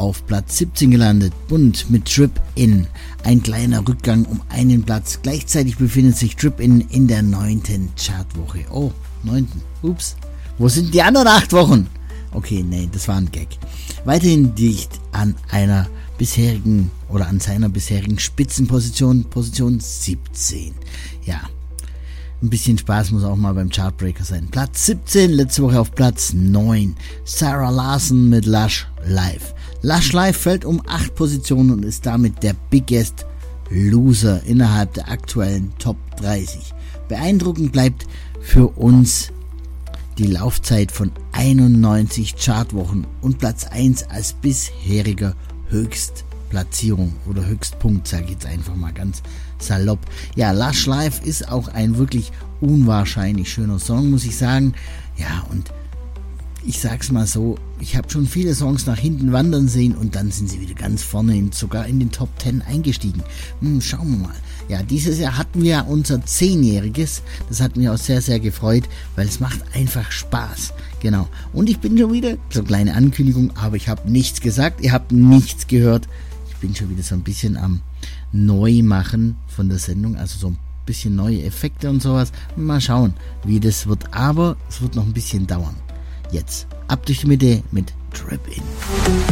auf Platz 17 gelandet und mit Drip In ein kleiner Rückgang um einen Platz. Gleichzeitig befindet sich Drip in der 9. Chartwoche. Oh, 9. Ups. Wo sind die anderen 8 Wochen? Okay, nee, das war ein Gag. Weiterhin dicht an einer bisherigen oder an seiner bisherigen Spitzenposition, Position 17. Ja, ein bisschen Spaß muss auch mal beim Chartbreaker sein. Platz 17, letzte Woche auf Platz 9. Sarah Larson mit Lush Live. Lush Live fällt um 8 Positionen und ist damit der Biggest Loser innerhalb der aktuellen Top 30. Beeindruckend bleibt für uns die Laufzeit von 91 Chartwochen und Platz 1 als bisheriger Höchstplatzierung oder Höchstpunkt, sage ich jetzt einfach mal ganz salopp. Ja, Lush Live ist auch ein wirklich unwahrscheinlich schöner Song, muss ich sagen. Ja, und ich sag's mal so, ich habe schon viele Songs nach hinten wandern sehen und dann sind sie wieder ganz vorne, sogar in den Top 10 eingestiegen. Schauen wir mal. Ja, dieses Jahr hatten wir ja unser 10-jähriges. Das hat mich auch sehr, sehr gefreut, weil es macht einfach Spaß. Genau. Und ich bin schon wieder, so eine kleine Ankündigung, aber ich habe nichts gesagt, ihr habt nichts gehört. Ich bin schon wieder so ein bisschen am Neumachen von der Sendung, also so ein bisschen neue Effekte und sowas. Mal schauen, wie das wird, aber es wird noch ein bisschen dauern. Jetzt ab durch die Mitte mit Drip In.